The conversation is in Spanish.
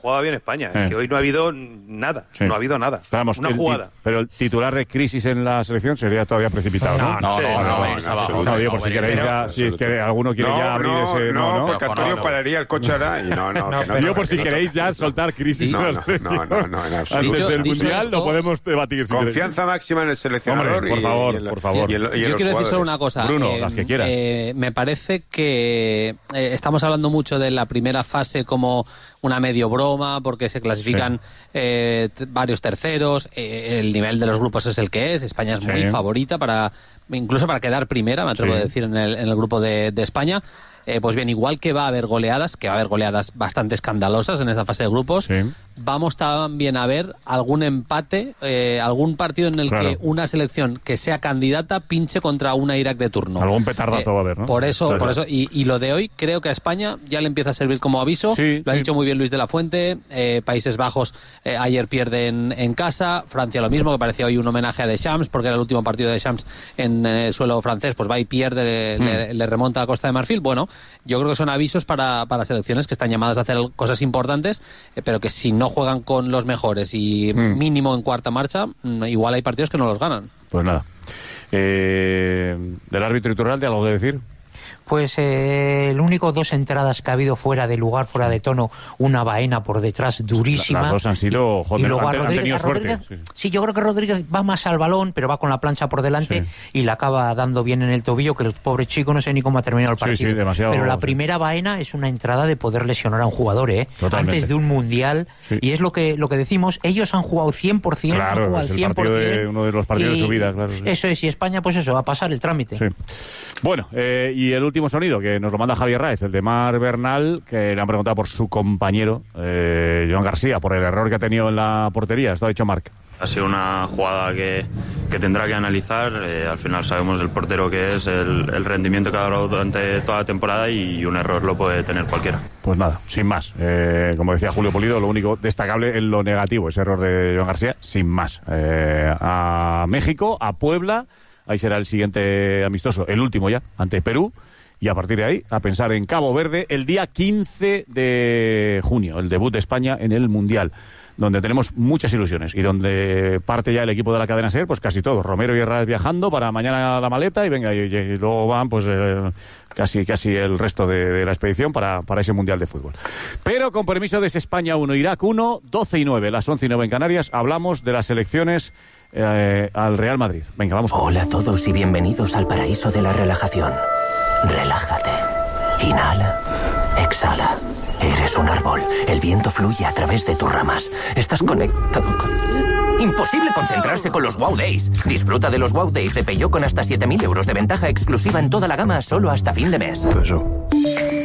Jugaba bien España, es que hoy no ha habido nada, no ha habido nada. Vamos, una jugada. Pero el titular de crisis en la selección sería todavía precipitado, ¿no? No, digo, por si queréis ya, si es que alguno quiere ya abrir ese... No, porque Antonio pararía el coche ahora y no. Digo, por si queréis ya soltar crisis en la selección. No, en absoluto. Antes del Mundial lo podemos debatir. Confianza máxima en el seleccionador. Hombre, por favor. Yo quiero decir solo una cosa. Bruno, las que quieras. Me parece que estamos hablando mucho de la primera fase como una medio broma, porque se clasifican varios terceros, el nivel de los grupos es el que es, España es muy favorita incluso para quedar primera, me atrevo a decir, en el grupo de España. Pues bien, igual que va a haber goleadas bastante escandalosas en esta fase de grupos, vamos también a ver algún empate, algún partido en el que una selección que sea candidata pinche contra una Irak de turno. Algún petardazo va a haber, ¿no? Por eso, y lo de hoy creo que a España ya le empieza a servir como aviso. Lo ha dicho muy bien Luis de la Fuente. Países Bajos ayer pierden en casa, Francia lo mismo, que parecía hoy un homenaje a Deschamps, porque era el último partido de Deschamps en suelo francés, pues va y pierde, le remonta a Costa de Marfil. Bueno, yo creo que son avisos para selecciones que están llamadas a hacer cosas importantes, pero que si no juegan con los mejores y mínimo en cuarta marcha, igual hay partidos que no los ganan. Pues nada. ¿Del árbitro Iturralde algo que decir? Pues el único 2 entradas que ha habido fuera de lugar, fuera de tono, una baena por detrás durísima. Las dos han sido, han tenido suerte. Sí, yo creo que Rodríguez va más al balón, pero va con la plancha por delante y la acaba dando bien en el tobillo, que el pobre chico no sé ni cómo ha terminado el partido. Demasiado, pero la primera baena es una entrada de poder lesionar a un jugador, antes de un mundial, y es lo que decimos, ellos han jugado 100%, claro, han jugado es al 100%, uno de los partidos de su vida, claro. Eso es, y España, pues eso, va a pasar el trámite. Bueno, y el último sonido que nos lo manda Javier Raez, el de Mar Bernal, que le han preguntado por su compañero Joan García, por el error que ha tenido en la portería. Esto ha dicho Marc. Ha sido una jugada que tendrá que analizar. Al final sabemos el portero que es, el rendimiento que ha dado durante toda la temporada, y un error lo puede tener cualquiera. Pues nada, sin más. Como decía Julio Pulido, lo único destacable en lo negativo, ese error de Joan García, sin más. A México, a Puebla, ahí será el siguiente amistoso, el último ya, ante Perú. Y a partir de ahí, a pensar en Cabo Verde el día 15 de junio, el debut de España en el Mundial, donde tenemos muchas ilusiones y donde parte ya el equipo de la cadena SER, pues casi todo. Romero y Herrera viajando para mañana la maleta y venga, y luego van pues casi el resto de la expedición para ese Mundial de Fútbol. Pero con permiso de ese España 1, Irak 1, 12:09, las 11:09 en Canarias, hablamos de las elecciones al Real Madrid. Venga, vamos. Hola a todos y bienvenidos al paraíso de la relajación. Relájate. Inhala. Exhala. Eres un árbol. El viento fluye a través de tus ramas. Estás conectado con... Imposible concentrarse con los Wow Days. Disfruta de los Wow Days de Peugeot con hasta 7.000 euros de ventaja exclusiva en toda la gama solo hasta fin de mes. Eso.